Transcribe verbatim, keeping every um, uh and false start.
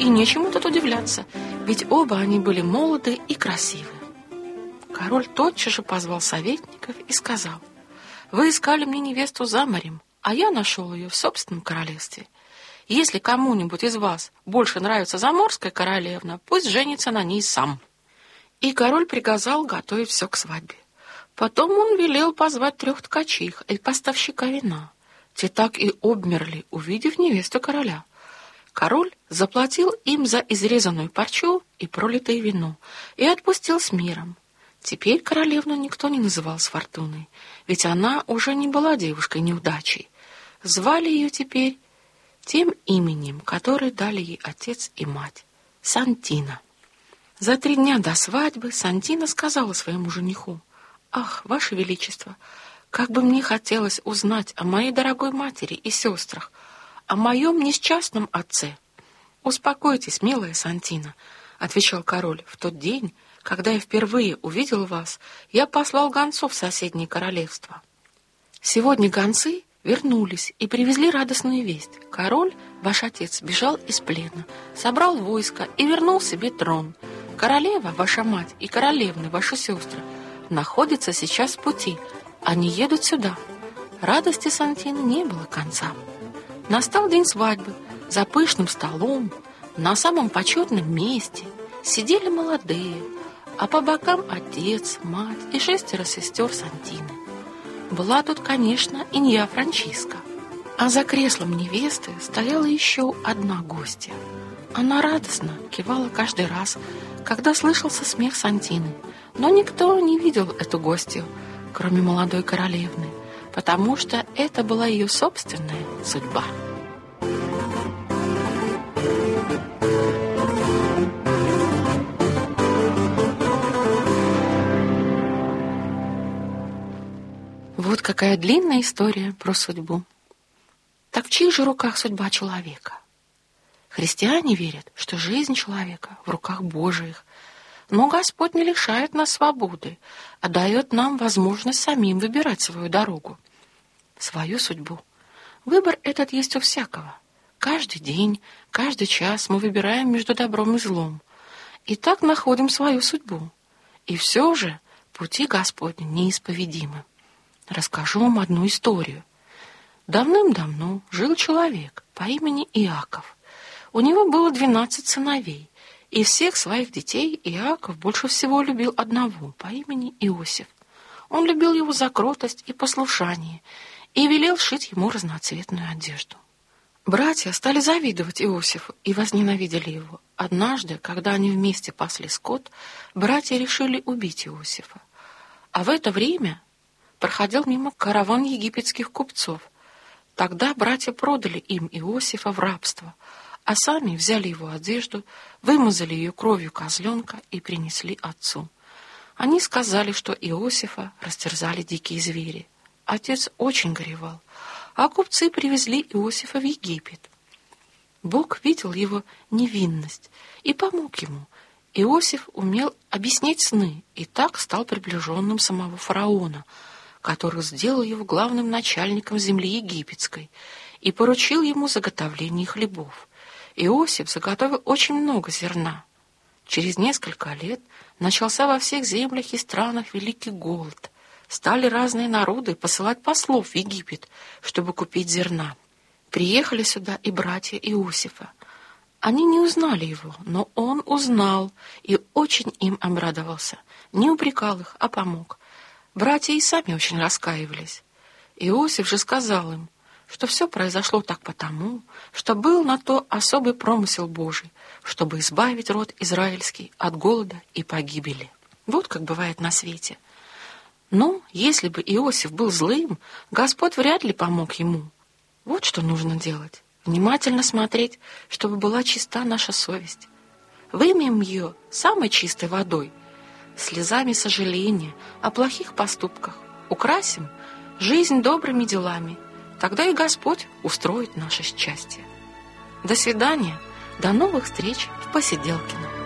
и нечему тут удивляться, ведь оба они были молоды и красивы. Король тотчас же позвал советников и сказал: «Вы искали мне невесту за морем, а я нашел ее в собственном королевстве. Если кому-нибудь из вас больше нравится заморская королевна, пусть женится на ней сам». И король приказал готовить все к свадьбе. Потом он велел позвать трех ткачих и поставщика вина. Те так и обмерли, увидев невесту короля. Король заплатил им за изрезанную парчу и пролитое вино и отпустил с миром. Теперь королевну никто не называл с Фортуной, ведь она уже не была девушкой-неудачей. Звали ее теперь тем именем, которое дали ей отец и мать — Сантина. За три дня до свадьбы Сантина сказала своему жениху: «Ах, Ваше Величество, как бы мне хотелось узнать о моей дорогой матери и сестрах, о моем несчастном отце». «Успокойтесь, милая Сантина», — отвечал король, — «в тот день, когда я впервые увидел вас, я послал гонцов в соседнее королевство. Сегодня гонцы вернулись и привезли радостную весть. Король, ваш отец, бежал из плена, собрал войско и вернул себе трон. Королева, ваша мать, и королевны, ваши сестры, находятся сейчас в пути. Они едут сюда». Радости Сантины не было конца. Настал день свадьбы. За пышным столом, на самом почетном месте, сидели молодые, а по бокам отец, мать и шестеро сестер Сантины. Была тут, конечно, Инья Франчиска, а за креслом невесты стояла еще одна гостья. Она радостно кивала каждый раз, когда слышался смех Сантины, но никто не видел эту гостью, кроме молодой королевны, потому что это была ее собственная судьба. Вот какая длинная история про судьбу. Так в чьих же руках судьба человека? Христиане верят, что жизнь человека в руках Божиих, но Господь не лишает нас свободы, а дает нам возможность самим выбирать свою дорогу, свою судьбу. Выбор этот есть у всякого. Каждый день, каждый час мы выбираем между добром и злом, и так находим свою судьбу. И все же пути Господни неисповедимы. Расскажу вам одну историю. Давным-давно жил человек по имени Иаков. У него было двенадцать сыновей. Из всех своих детей Иаков больше всего любил одного по имени Иосиф. Он любил его за кротость и послушание и велел шить ему разноцветную одежду. Братья стали завидовать Иосифу и возненавидели его. Однажды, когда они вместе пасли скот, братья решили убить Иосифа. А в это время проходил мимо караван египетских купцов. Тогда братья продали им Иосифа в рабство, а сами взяли его одежду, вымазали ее кровью козленка и принесли отцу. Они сказали, что Иосифа растерзали дикие звери. Отец очень горевал, а купцы привезли Иосифа в Египет. Бог видел его невинность и помог ему. Иосиф умел объяснять сны и так стал приближенным самого фараона, который сделал его главным начальником земли египетской и поручил ему заготовление хлебов. Иосиф заготовил очень много зерна. Через несколько лет начался во всех землях и странах великий голод. Стали разные народы посылать послов в Египет, чтобы купить зерна. Приехали сюда и братья Иосифа. Они не узнали его, но он узнал и очень им обрадовался. Не упрекал их, а помог. Братья и сами очень раскаивались. Иосиф же сказал им, что все произошло так потому, что был на то особый промысел Божий, чтобы избавить род израильский от голода и погибели. Вот как бывает на свете. Но если бы Иосиф был злым, Господь вряд ли помог ему. Вот что нужно делать. Внимательно смотреть, чтобы была чиста наша совесть. Вымоем ее самой чистой водой, слезами сожаления о плохих поступках, украсим жизнь добрыми делами, тогда и Господь устроит наше счастье. До свидания, до новых встреч в Посиделкино.